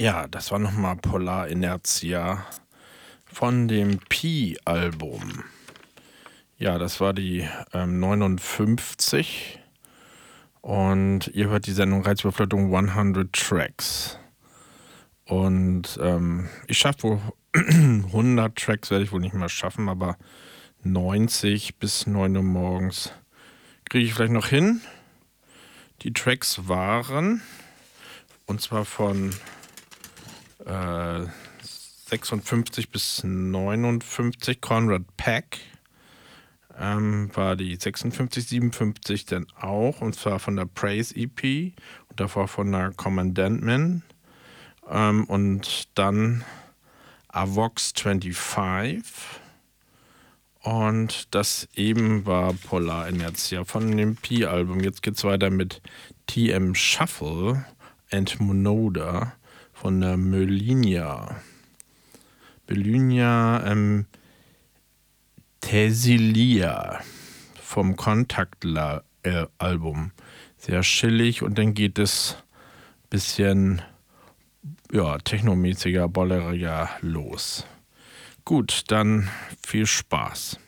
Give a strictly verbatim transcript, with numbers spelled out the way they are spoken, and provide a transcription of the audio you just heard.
Ja, das war nochmal Polar Inertia von dem Pi-Album. Ja, das war die ähm, neunundfünfzig und ihr hört die Sendung Reizüberflutung hundert Tracks. Und ähm, ich schaffe wohl hundert Tracks, werde ich wohl nicht mehr schaffen, aber neunzig bis neun Uhr morgens kriege ich vielleicht noch hin. Die Tracks waren, und zwar von äh, sechsundfünfzig bis neunundfünfzig, Conrad Peck, ähm, war die sechsundfünfzig, siebenundfünfzig dann auch, und zwar von der Praise E P und davor von der Commandant Man, ähm, und dann Avox fünfundzwanzig und das eben war Polar Inertia von dem Pi-Album. Jetzt geht's weiter mit T M Shuffle and Monoda von der Melinia. Melinia ähm, Tesilia vom Kontakt-Album. Sehr chillig und dann geht es ein bisschen ja, technomäßiger, bolleriger los. Gut, dann viel Spaß.